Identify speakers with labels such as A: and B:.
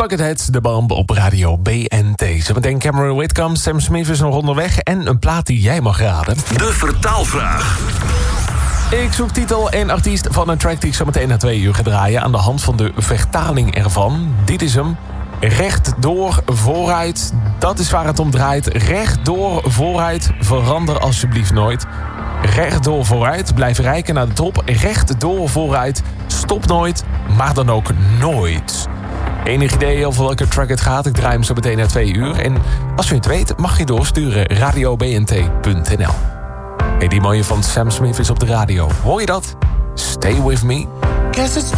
A: Buckethead, de Bomb op radio BNT. Zometeen Cameron Whitcomb, Sam Smith is nog onderweg... en een plaat die jij mag raden.
B: De vertaalvraag.
A: Ik zoek titel en artiest van een track die ik zo meteen na 2 uur ga draaien... aan de hand van de vertaling ervan. Dit is hem. Rechtdoor vooruit, dat is waar het om draait. Rechtdoor vooruit, verander alsjeblieft nooit. Rechtdoor vooruit, blijf rijken naar de top. Rechtdoor vooruit, stop nooit, maar dan ook nooit. Enig idee over welke track het gaat? Ik draai hem zo meteen na 2 uur. En als je het weet, mag je doorsturen radiobnt.nl. Hey, die mooie van Sam Smith is op de radio. Hoor je dat? Stay with me. Guess it's